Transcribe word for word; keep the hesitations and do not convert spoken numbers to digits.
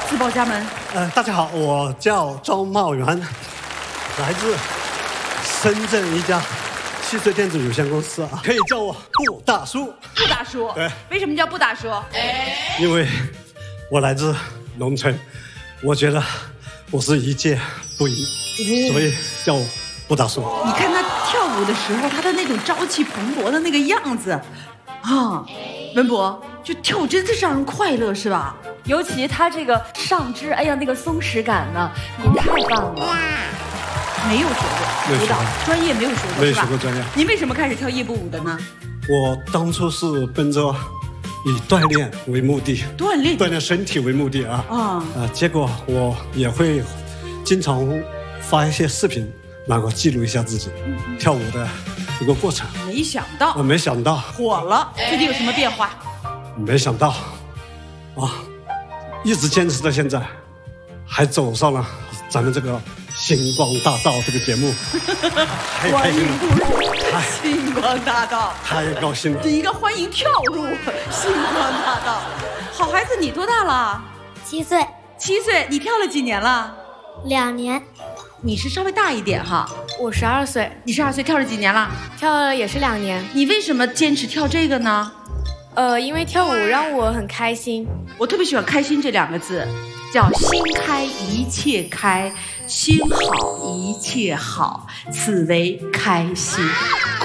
自报家门。 呃，大家好，我叫庄茂元，来自深圳一家汽水电子有限公司啊，可以叫我布大叔。 布大叔， 对， 为什么叫布大叔？ 因为我来自农村，我觉得我是一介不赢， 哦、 所以叫我布大叔。 你看他跳舞的时候，他的那种朝气蓬勃的那个样子，啊，文博，就跳舞真的是让人快乐，是吧？ 尤其他这个上肢，哎呀，那个松弛感呢，您太棒了。 没有学过舞蹈，专业没有学过， 没有学过专业。 您为什么开始跳夜步舞的呢？ 我当初是奔着以锻炼为目的， 锻炼锻炼身体为目的啊啊、 哦呃！结果我也会经常发一些视频，然后记录一下自己跳舞的一个过程。 没想到， 我没想到火了，最近有什么变化？ 没想到啊，一直坚持到现在，还走上了咱们这个星光大道这个节目，太开心了！ 星光大道， 太高兴了！ 这应该欢迎跳入星光大道。好孩子，你多大了？ 七岁。 七岁，你跳了几年了？ 两年。 你是稍微大一点哈。 我十二岁。 你十二岁，跳了几年了？ 跳了也是两年。 你为什么坚持跳这个呢？ 呃，因为跳舞让我很开心。 我特别喜欢“开心”这两个字。叫心开一切开，心好一切好，此为开心。